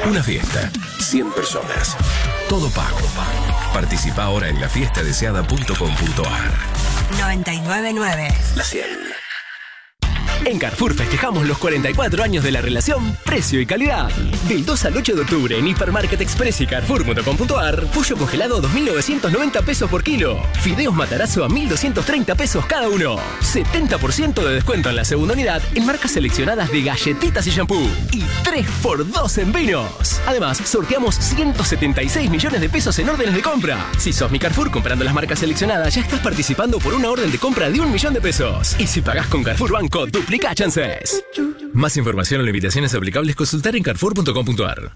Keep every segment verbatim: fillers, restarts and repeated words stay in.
Una fiesta, cien personas, todo pago. Participa ahora en la fiesta deseada punto com punto ar. noventa y nueve nueve. La cien. En Carrefour festejamos los cuarenta y cuatro años de la relación precio y calidad. Del dos al ocho de octubre en Hipermarket Express y Carrefour punto com punto ar, pollo congelado a dos mil novecientos noventa pesos por kilo. Fideos Matarazzo a mil doscientos treinta pesos cada uno. setenta por ciento de descuento en la segunda unidad en marcas seleccionadas de galletitas y shampoo. Y tres por dos en vinos. Además, sorteamos ciento setenta y seis millones de pesos en órdenes de compra. Si sos mi Carrefour comprando las marcas seleccionadas, ya estás participando por una orden de compra de un millón de pesos. Y si pagás con Carrefour Banco, duplica chances. Más información o limitaciones aplicables, consultar en carrefour punto com punto ar.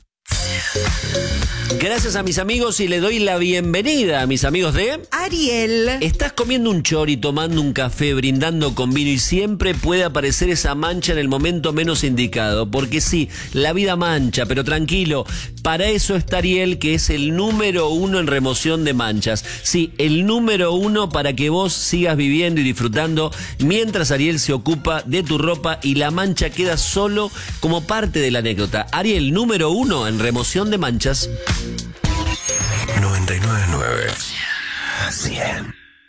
Gracias a mis amigos y le doy la bienvenida a mis amigos de Ariel. Estás comiendo un chori, tomando un café, brindando con vino y siempre puede aparecer esa mancha en el momento menos indicado. Porque sí, la vida mancha, pero tranquilo, para eso está Ariel, que es el número uno en remoción de manchas. Sí, el número uno para que vos sigas viviendo y disfrutando mientras Ariel se ocupa de tu ropa y la mancha queda solo como parte de la anécdota. Ariel, número uno en remoción de manchas. noventa y nueve nueve. cien.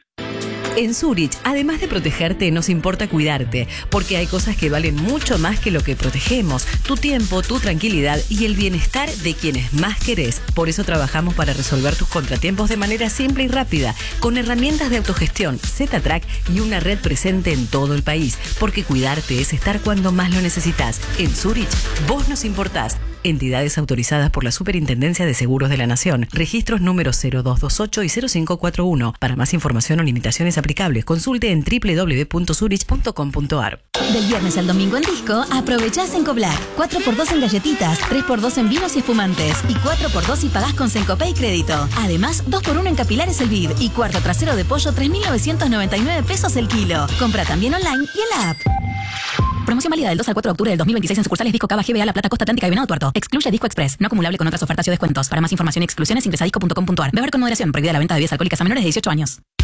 En Zurich, además de protegerte, nos importa cuidarte, porque hay cosas que valen mucho más que lo que protegemos: tu tiempo, tu tranquilidad y el bienestar de quienes más querés. Por eso trabajamos para resolver tus contratiempos de manera simple y rápida, con herramientas de autogestión, Z-Track y una red presente en todo el país, porque cuidarte es estar cuando más lo necesitas. En Zurich, vos nos importás. Entidades autorizadas por la Superintendencia de Seguros de la Nación. Registros número cero dos dos ocho y cero cinco cuatro uno. Para más información o limitaciones aplicables, consulte en doble u doble u doble u punto zurich punto com punto ar. Del viernes al domingo en Disco, aprovechá Senco Black. cuatro por dos en galletitas, tres por dos en vinos y espumantes. Y cuatro por dos si pagás con Sencopay Crédito. Además, dos por uno en capilares el vid. Y cuarto trasero de pollo, tres mil novecientos noventa y nueve pesos el kilo. Compra también online y en la app. Promoción válida del dos al cuatro de octubre del dos mil veintiséis en sucursales Disco Cava, G B A, La Plata, Costa Atlántica y Venado Tuerto. Excluye Disco Express. No acumulable con otras ofertas y descuentos. Para más información y exclusiones ingresa a disco punto com punto ar. Beber con moderación. Prohibida la venta de bebidas alcohólicas a menores de dieciocho años.